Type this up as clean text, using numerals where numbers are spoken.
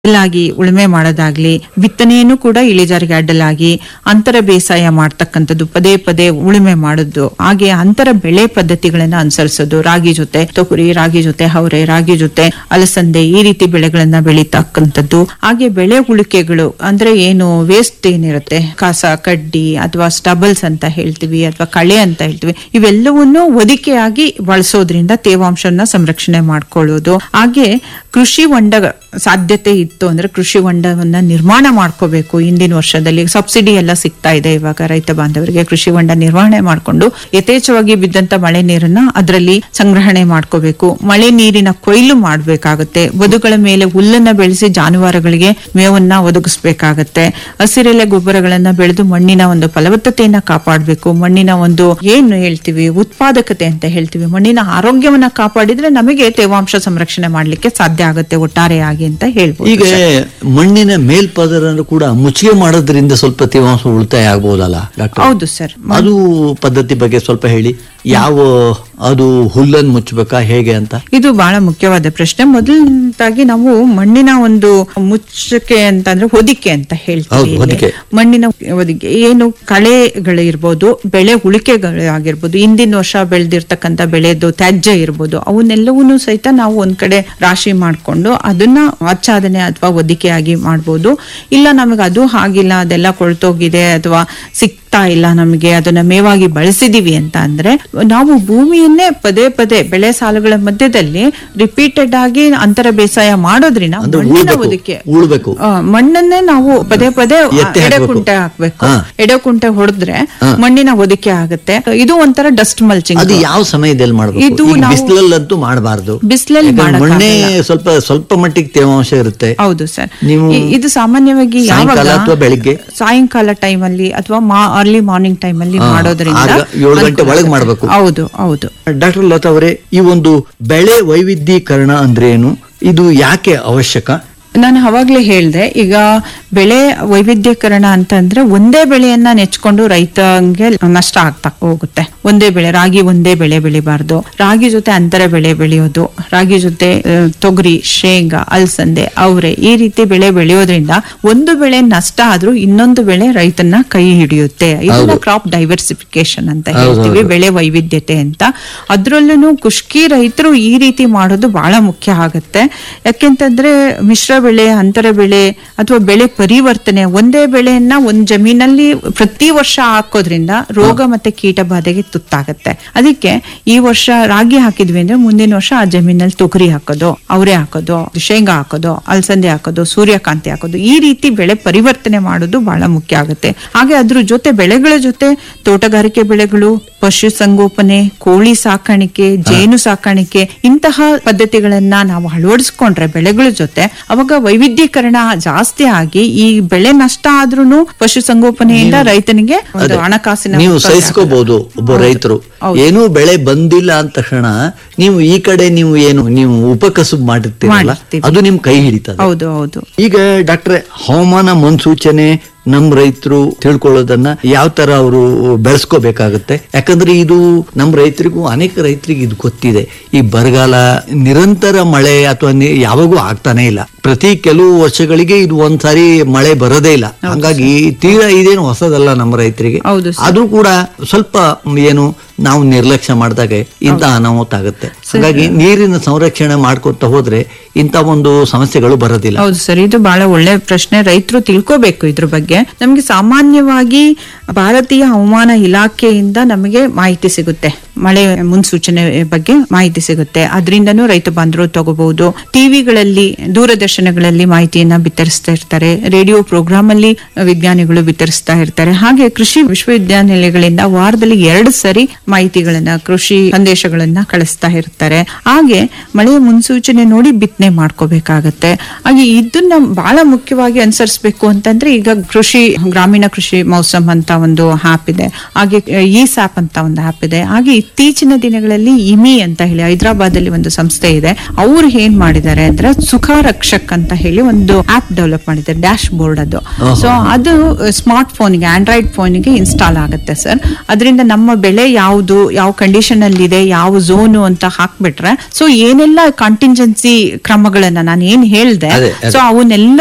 ಅಡ್ಡಲಾಗಿ ಉಳುಮೆ ಮಾಡೋದಾಗ್ಲಿ, ಬಿತ್ತನೆಯನ್ನು ಕೂಡ ಇಳಿಜಾರಿಗೆ ಅಡ್ಡಲಾಗಿ ಅಂತರ ಬೇಸಾಯ ಮಾಡ್ತಕ್ಕಂಥದ್ದು, ಪದೇ ಪದೇ ಉಳುಮೆ ಮಾಡೋದು, ಹಾಗೆ ಅಂತರ ಬೆಳೆ ಪದ್ಧತಿಗಳನ್ನ ಅನುಸರಿಸೋದು, ರಾಗಿ ಜೊತೆ ತೊಗರಿ, ರಾಗಿ ಜೊತೆ ಅವರೆ, ರಾಗಿ ಜೊತೆ ಅಲಸಂದೆ, ಈ ರೀತಿ ಬೆಳೆಗಳನ್ನ ಬೆಳೀತಕ್ಕಂಥದ್ದು. ಹಾಗೆ ಬೆಳೆ ಉಳಿಕೆಗಳು ಅಂದ್ರೆ ಏನು ವೇಸ್ಟ್ ಏನಿರುತ್ತೆ, ಕಸ ಕಡ್ಡಿ ಅಥವಾ ಸ್ಟಬಲ್ಸ್ ಅಂತ ಹೇಳ್ತೀವಿ ಅಥವಾ ಕಳೆ ಅಂತ ಹೇಳ್ತೀವಿ, ಇವೆಲ್ಲವನ್ನೂ ಒದಿಕೆಯಾಗಿ ಬಳಸೋದ್ರಿಂದ ತೇವಾಂಶನ ಸಂರಕ್ಷಣೆ ಮಾಡ್ಕೊಳ್ಳೋದು. ಹಾಗೆ ಕೃಷಿ ಹೊಂಡ ಸಾಧ್ಯತೆ ಇತ್ತು ಅಂದ್ರೆ ಕೃಷಿ ಹೊಂಡವನ್ನ ನಿರ್ಮಾಣ ಮಾಡ್ಕೋಬೇಕು. ಇಂದಿನ ವರ್ಷದಲ್ಲಿ ಸಬ್ಸಿಡಿ ಎಲ್ಲ ಸಿಗ್ತಾ ಇದೆ ಇವಾಗ ರೈತ ಬಾಂಧವರಿಗೆ. ಕೃಷಿ ಹೊಂಡ ನಿರ್ವಹಣೆ ಮಾಡ್ಕೊಂಡು ಯಥೇಚ್ಛವಾಗಿ ಬಿದ್ದಂತ ಮಳೆ ನೀರನ್ನ ಅದರಲ್ಲಿ ಸಂಗ್ರಹಣೆ ಮಾಡ್ಕೋಬೇಕು. ಮಳೆ ನೀರಿನ ಕೊಯ್ಲು ಮಾಡ್ಬೇಕಾಗತ್ತೆ. ಬದುಗಳ ಮೇಲೆ ಹುಲ್ಲನ್ನ ಬೆಳೆಸಿ ಜಾನುವಾರುಗಳಿಗೆ ಮೇವನ್ನ ಒದಗಿಸ್ಬೇಕಾಗತ್ತೆ. ಹಸಿರೆಲೆ ಗೊಬ್ಬರಗಳನ್ನ ಬೆಳೆದು ಮಣ್ಣಿನ ಒಂದು ಫಲವತ್ತತೆಯನ್ನ ಕಾಪಾಡಬೇಕು. ಮಣ್ಣಿನ ಒಂದು ಏನು ಹೇಳ್ತೀವಿ ಉತ್ಪಾದಕತೆ ಅಂತ ಹೇಳ್ತೀವಿ, ಮಣ್ಣಿನ ಆರೋಗ್ಯವನ್ನ ಕಾಪಾಡಿದ್ರೆ ನಮಗೆ ತೇವಾಂಶ ಸಂರಕ್ಷಣೆ ಮಾಡ್ಲಿಕ್ಕೆ ಸಾಧ್ಯ ಆಗುತ್ತೆ ಒಟ್ಟಾರೆಯಾಗಿ ಅಂತ ಹೇಳ್ಬೋದು. ಈಗ ಮಣ್ಣಿನ ಮೇಲ್ಪದರನ್ನು ಕೂಡ ಮುಚ್ಚಿಗೆ ಮಾಡೋದ್ರಿಂದ ಸ್ವಲ್ಪ ತೇವಾಂಶ ಉಳಿತಾಯ ಆಗ್ಬಹುದಲ್ಲ ಡಾಕ್ಟರ್? ಹೌದು ಸರ್. ಅದು ಪದ್ಧತಿ ಬಗ್ಗೆ ಸ್ವಲ್ಪ ಹೇಳಿ. ಯಾವ ಅದು ಹುಲ್ಲನ್ನು ಮುಚ್ಚಬೇಕಾ ಹೇಗೆ ಅಂತ? ಇದು ಬಹಳ ಮುಖ್ಯವಾದ ಪ್ರಶ್ನೆ. ಮೊದಲನೇದಾಗಿ ನಾವು ಮಣ್ಣಿನ ಒಂದು ಮುಚ್ಚಕೆ ಅಂತಂದ್ರೆ ಹೊದಿಕೆ ಅಂತ ಹೇಳ್ತೀವಿ. ಮಣ್ಣಿನ ಹೊದಿಕೆ ಏನು ಕಳೆಗಳು ಇರ್ಬೋದು, ಬೆಳೆ ಉಳಿಕೆಗಳು ಆಗಿರ್ಬೋದು, ಹಿಂದಿನ ವರ್ಷ ಬೆಳೆದಿರ್ತಕ್ಕಂಥ ಬೆಳೆದು ತ್ಯಾಜ್ಯ ಇರ್ಬೋದು, ಅವನ್ನೆಲ್ಲವನ್ನೂ ಸಹಿತ ನಾವು ಒಂದ್ ಕಡೆ ರಾಶಿ ಮಾಡ್ಕೊಂಡು ಅದನ್ನ ಆಚ್ಛಾದನೆ ಅಥವಾ ಹೊದಿಕೆಯಾಗಿ ಮಾಡ್ಬೋದು. ಇಲ್ಲ ನಮಗೆ ಅದು ಆಗಿಲ್ಲ, ಅದೆಲ್ಲ ಕೊಳ್ತೋಗಿದೆ ಅಥವಾ ಸಿಗ್ತಾ ಇಲ್ಲ, ನಮಗೆ ಅದನ್ನ ಮೇವಾಗಿ ಬಳಸಿದೀವಿ ಅಂತ ಅಂದ್ರೆ ನಾವು ಭೂಮಿಯನ್ನೇ ಪದೇ ಪದೇ ಬೆಳೆ ಸಾಲುಗಳ ಮಧ್ಯದಲ್ಲಿ ರಿಪೀಟೆಡ್ ಆಗಿ ಅಂತರ ಬೇಸಾಯ ಮಾಡೋದ್ರಿಂದ ಮಣ್ಣಿನ ಹೊದಿಕೆ ಮಣ್ಣನ್ನೇ ನಾವು ಪದೇ ಪದೇ ಎಡೆಕುಂಟೆ ಹಾಕ್ಬೇಕು. ಎಡೆಕುಂಟೆ ಹೊಡೆದ್ರೆ ಮಣ್ಣಿನ ಹೊದಿಕೆ ಆಗುತ್ತೆ. ಇದು ಒಂಥರ ಡಸ್ಟ್ ಮಲ್ಚಿಂಗ್. ಅದು ಯಾವ ಸಮಯದಲ್ಲಿ ಮಾಡಬೇಕು? ಇದು ಬಿಸಿಲಲ್ಲಂತೂ ಮಾಡಬಾರ್ದು. ಬಿಸಿಲಲ್ಲಿ ಮಣ್ಣೆ ಸ್ವಲ್ಪ ಮಟ್ಟಿಗೆ ತೇವಾಂಶ ಇರುತ್ತೆ. ಹೌದು ಸರ್. ಇದು ಸಾಮಾನ್ಯವಾಗಿ ಯಾವಾಗ ಬೆಳಿಗ್ಗೆ ಸಾಯಂಕಾಲ ಟೈಮ್ ಅಲ್ಲಿ ಅಥವಾ ಅರ್ಲಿ ಮಾರ್ನಿಂಗ್ ಟೈಮ್ ಅಲ್ಲಿ ಮಾಡೋದ್ರಿಂದ 7 ಗಂಟೆ ಒಳಗೆ ಮಾಡಬೇಕು. ಹೌದು ಹೌದು. ಡಾಕ್ಟರ್ ಲತಾ ಅವರೇ, ಈ ಒಂದು ಬೆಳೆ ವೈವಿಧ್ಯೀಕರಣ ಅಂದ್ರೆ ಏನು? ಇದು ಯಾಕೆ ಅವಶ್ಯಕ? ನಾನು ಅವಾಗ್ಲೇ ಹೇಳ್ದೆ, ಈಗ ಬೆಳೆ ವೈವಿಧ್ಯೀಕರಣ ಅಂತಂದ್ರೆ ಒಂದೇ ಬೆಳೆಯನ್ನ ನೆಚ್ಕೊಂಡು ರೈತಂಗೆ ನಷ್ಟ ಆಗ್ತಾ ಹೋಗುತ್ತೆ. ಒಂದೇ ಬೆಳೆ, ರಾಗಿ ಒಂದೇ ಬೆಳೆ ಬೆಳಿಬಾರ್ದು. ರಾಗಿ ಜೊತೆ ಅಂತರ ಬೆಳೆ ಬೆಳೆಯೋದು, ರಾಗಿ ಜೊತೆ ತೊಗರಿ, ಶೇಂಗಾ, ಅಲಸಂದೆ, ಅವರೆ, ಈ ರೀತಿ ಬೆಳೆ ಬೆಳೆಯೋದ್ರಿಂದ ಒಂದು ಬೆಳೆ ನಷ್ಟ ಆದ್ರೂ ಇನ್ನೊಂದು ಬೆಳೆ ರೈತನ ಕೈ ಹಿಡಿಯುತ್ತೆ. ಇದನ್ನ ಕ್ರಾಪ್ ಡೈವರ್ಸಿಫಿಕೇಶನ್ ಅಂತ ಹೇಳ್ತೀವಿ, ಬೆಳೆ ವೈವಿಧ್ಯತೆ ಅಂತ. ಅದ್ರಲ್ಲೂ ಖುಷ್ಕಿ ರೈತರು ಈ ರೀತಿ ಮಾಡೋದು ಬಹಳ ಮುಖ್ಯ ಆಗುತ್ತೆ. ಯಾಕೆಂತಂದ್ರೆ ಮಿಶ್ರ ಬೆಳೆ, ಅಂತರ ಬೆಳೆ ಅಥವಾ ಬೆಳೆ ಪರಿವರ್ತನೆ, ಒಂದೇ ಬೆಳೆಯನ್ನ ಒಂದ್ ಜಮೀನಲ್ಲಿ ಪ್ರತಿ ವರ್ಷ ಹಾಕೋದ್ರಿಂದ ರೋಗ ಮತ್ತೆ ಕೀಟ ಬಾಧೆಗೆ ತುತ್ತಾಗತ್ತೆ. ಅದಕ್ಕೆ ಈ ವರ್ಷ ರಾಗಿ ಹಾಕಿದ್ವಿ ಅಂದ್ರೆ ಮುಂದಿನ ವರ್ಷ ಆ ಜಮೀನಲ್ಲಿ ತೊಗರಿ ಹಾಕೋದು, ಅವರೆ ಹಾಕೋದು, ಶೇಂಗಾ ಹಾಕೋದು, ಅಲಸಂದೆ ಹಾಕೋದು, ಸೂರ್ಯಕಾಂತಿ ಹಾಕೋದು, ಈ ರೀತಿ ಬೆಳೆ ಪರಿವರ್ತನೆ ಮಾಡೋದು ಬಹಳ ಮುಖ್ಯ ಆಗುತ್ತೆ. ಹಾಗೆ ಅದ್ರ ಜೊತೆ ಬೆಳೆಗಳ ಜೊತೆ ತೋಟಗಾರಿಕೆ ಬೆಳೆಗಳು, ಪಶು ಸಂಗೋಪನೆ, ಕೋಳಿ ಸಾಕಾಣಿಕೆ, ಜೇನು ಸಾಕಾಣಿಕೆ, ಇಂತಹ ಪದ್ಧತಿಗಳನ್ನ ನಾವು ಅಳವಡಿಸ್ಕೊಂಡ್ರೆ ಬೆಳೆಗಳ ಜೊತೆ ಅವಾಗ ವೈವಿಧ್ಯೀಕರಣ ಜಾಸ್ತಿ ಆಗಿ ಈ ಬೆಳೆ ನಷ್ಟ ಆದ್ರೂ ಪಶು ಸಂಗೋಪನೆಯಿಂದ ರೈತನಿಗೆ ಒಂದು ಹಣಕಾಸಿನ ನೀವು ಸಹಿಸ್ಕೋಬಹುದು. ಒಬ್ಬ ರೈತರು ಏನೂ ಬೆಳೆ ಬಂದಿಲ್ಲ ಅಂತ ತಕ್ಷಣ ನೀವು ಈ ಕಡೆ ನೀವು ಉಪಕಸಬು ಮಾಡಿರ್ತೀರಲ್ಲ, ಅದು ನಿಮ್ ಕೈ ಹಿಡಿತದೆ. ಹೌದು ಹೌದು. ಈಗ ಡಾಕ್ಟ್ರೆ, ಹವಾಮಾನ ಮುನ್ಸೂಚನೆ ನಮ್ ರೈತರು ತಿಳ್ಕೊಳ್ಳೋದನ್ನ ಯಾವ ತರ ಅವರು ಬೆಳೆಸ್ಕೋಬೇಕಾಗುತ್ತೆ? ಯಾಕಂದ್ರೆ ಇದು ನಮ್ ರೈತರಿಗೂ, ಅನೇಕ ರೈತರಿಗೆ ಇದು ಗೊತ್ತಿದೆ. ಈ ಬರಗಾಲ, ನಿರಂತರ ಮಳೆ ಅಥವಾ ಯಾವಾಗೂ ಆಗ್ತಾನೆ ಇಲ್ಲ. ಪ್ರತಿ ಕೆಲವು ವರ್ಷಗಳಿಗೆ ಇದು ಒಂದ್ಸಾರಿ ಮಳೆ ಬರೋದೇ ಇಲ್ಲ. ಹಾಗಾಗಿ ತೀರಾ ಇದೇನು ಹೊಸದಲ್ಲ ನಮ್ಮ ರೈತರಿಗೆ. ಆದ್ರೂ ಕೂಡ ಸ್ವಲ್ಪ ಏನು ನಾವು ನಿರ್ಲಕ್ಷ್ಯ ಮಾಡಿದಾಗ ಇಂಥ ಅನಾಹುತ ಆಗುತ್ತೆ. ಹಾಗಾಗಿ ನೀರಿನ ಸಂರಕ್ಷಣೆ ಮಾಡ್ಕೊತ ಹೋದ್ರೆ ಇಂಥ ಒಂದು ಸಮಸ್ಯೆಗಳು ಬರೋದಿಲ್ಲ. ಹೌದು ಸರ್, ಇದು ಬಹಳ ಒಳ್ಳೆ ಪ್ರಶ್ನೆ. ರೈತರು ತಿಳ್ಕೋಬೇಕು ಇದ್ರ ಬಗ್ಗೆ. ನಮ್ಗೆ ಸಾಮಾನ್ಯವಾಗಿ ಭಾರತೀಯ ಹವಾಮಾನ ಇಲಾಖೆಯಿಂದ ನಮಗೆ ಮಾಹಿತಿ ಸಿಗುತ್ತೆ, ಮಳೆ ಮುನ್ಸೂಚನೆ ಬಗ್ಗೆ ಮಾಹಿತಿ ಸಿಗುತ್ತೆ. ಅದರಿಂದನೂ ರೈತ ಬಾಂಧವರು ತಗೋಬಹುದು. ಟಿವಿಗಳಲ್ಲಿ, ದೂರದರ್ಶನಗಳಲ್ಲಿ ಮಾಹಿತಿಯನ್ನ ಬಿತ್ತರಿಸ್ತಾ ಇರ್ತಾರೆ. ರೇಡಿಯೋ ಪ್ರೋಗ್ರಾಮ್ ಅಲ್ಲಿ ವಿಜ್ಞಾನಿಗಳು ಬಿತ್ತರಿಸ್ತಾ ಇರ್ತಾರೆ. ಹಾಗೆ ಕೃಷಿ ವಿಶ್ವವಿದ್ಯಾನಿಲಯಗಳಿಂದ ವಾರದಲ್ಲಿ 2 ಸರಿ ಮಾಹಿತಿಗಳನ್ನ, ಕೃಷಿ ಸಂದೇಶಗಳನ್ನ ಕಳಿಸ್ತಾ ಇರ್ತಾರೆ. ಹಾಗೆ ಮಳೆಯ ಮುನ್ಸೂಚನೆ ನೋಡಿ ಬಿತ್ತನೆ ಮಾಡ್ಕೋಬೇಕಾಗತ್ತೆ. ಹಾಗೆ ಇದನ್ನ ಬಹಳ ಮುಖ್ಯವಾಗಿ ಅನುಸರಿಸಬೇಕು ಅಂತಂದ್ರೆ, ಈಗ ಗ್ರಾಮೀಣ ಕೃಷಿ ಮೌಸಮ್ ಅಂತ ಒಂದು ಆಪ್ ಇದೆ, ಹಾಗೆ ಈ ಸ್ಯಾಪ್ ಅಂತ ಒಂದು ಆಪ್ ಇದೆ. ಹಾಗೆ ಇತ್ತೀಚಿನ ದಿನಗಳಲ್ಲಿ ಇಮಿ ಅಂತ ಹೇಳಿ ಹೈದರಾಬಾದ್ ಅಲ್ಲಿ ಒಂದು ಸಂಸ್ಥೆ ಇದೆ. ಅವ್ರು ಏನ್ ಮಾಡಿದ್ದಾರೆ ಅಂದ್ರೆ ಸುಖ ರಕ್ಷಕ್ ಅಂತ ಹೇಳಿ ಒಂದು ಆಪ್ ಡೆವಲಪ್ ಮಾಡಿದ್ದಾರೆ, ಡ್ಯಾಶ್ ಬೋರ್ಡ್ ಅದು. ಸೊ ಅದು ಸ್ಮಾರ್ಟ್ ಫೋನ್ಗೆ, ಆಂಡ್ರಾಯ್ಡ್ ಫೋನ್ಗೆ ಇನ್ಸ್ಟಾಲ್ ಆಗುತ್ತೆ ಸರ್. ಅದರಿಂದ ನಮ್ಮ ಬೆಳೆ ಯಾವುದು, ಯಾವ ಕಂಡೀಷನ್ ಅಲ್ಲಿ ಇದೆ, ಯಾವ ಝೋನು ಅಂತ ಹಾಕ್ಬಿಟ್ರೆ, ಸೊ ಏನೆಲ್ಲ ಕಾಂಟಿಂಜೆನ್ಸಿ ಕ್ರಮಗಳನ್ನ ನಾನು ಏನ್ ಹೇಳ್ದೆ, ಸೊ ಅವನ್ನೆಲ್ಲ